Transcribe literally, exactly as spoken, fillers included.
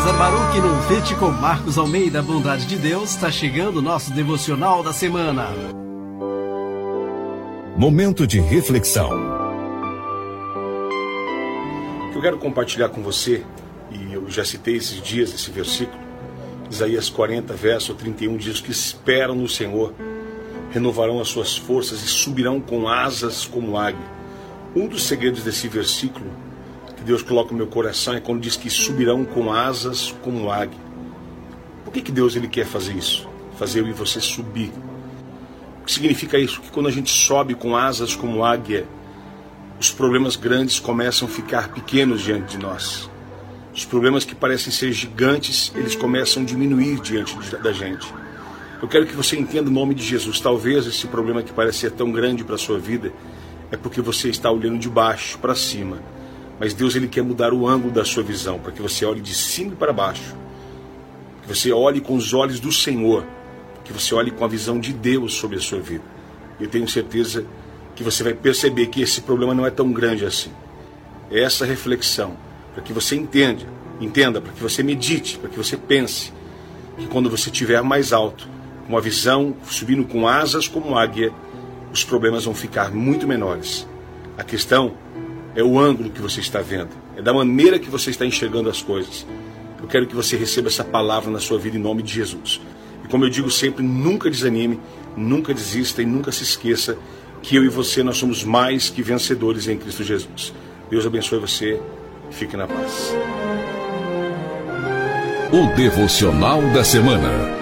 César Baruch no Fit com Marcos Almeida, Bondade de Deus, está chegando o nosso devocional da semana. Momento de reflexão. O que eu quero compartilhar com você, e eu já citei esses dias, esse versículo, Isaías quarenta, verso trinta e um, diz que esperam no Senhor, renovarão as suas forças e subirão com asas como águia. Um dos segredos desse versículo que Deus coloca no meu coração é quando diz que subirão com asas como águia. Por que que Deus ele quer fazer isso? Fazer eu e você subir. O que significa isso? Que quando a gente sobe com asas como águia, os problemas grandes começam a ficar pequenos diante de nós. Os problemas que parecem ser gigantes, eles começam a diminuir diante da gente. Eu quero que você entenda o nome de Jesus. Talvez esse problema que parece ser tão grande para a sua vida é porque você está olhando de baixo para cima. Mas Deus ele quer mudar o ângulo da sua visão, para que você olhe de cima para baixo. Que você olhe com os olhos do Senhor. Que você olhe com a visão de Deus sobre a sua vida. Eu tenho certeza que você vai perceber que esse problema não é tão grande assim. É essa reflexão, para que você entenda, entenda, para que você medite, para que você pense, que quando você estiver mais alto, com uma visão, subindo com asas como águia, os problemas vão ficar muito menores. A questão é o ângulo que você está vendo, é da maneira que você está enxergando as coisas. Eu quero que você receba essa palavra na sua vida em nome de Jesus. E como eu digo sempre, nunca desanime, nunca desista e nunca se esqueça que eu e você, nós somos mais que vencedores em Cristo Jesus. Deus abençoe você e fique na paz. O Devocional da Semana.